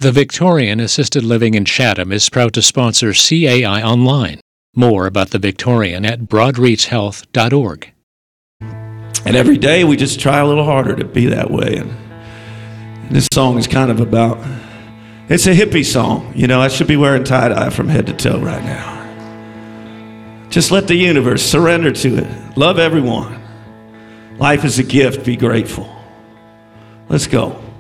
The Victorian Assisted Living in Chatham is proud to sponsor CAI Online. More about the Victorian at broadreachhealth.org. And every day we just try a little harder to be that way. And this song is kind of about, it's a hippie song. You know, I should be wearing tie-dye from head to toe right now. Just let the universe, surrender to it. Love everyone. Life is a gift. Be grateful. Let's go.